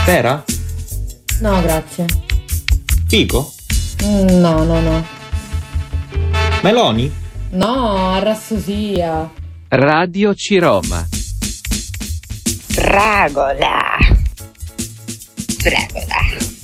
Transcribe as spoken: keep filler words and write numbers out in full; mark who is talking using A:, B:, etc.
A: Pera?
B: No, grazie.
A: Fico?
B: Mm, No, no, no.
A: Meloni?
B: No, arrassosia.
C: Radio Ciroma.
D: Fragola. Fragola.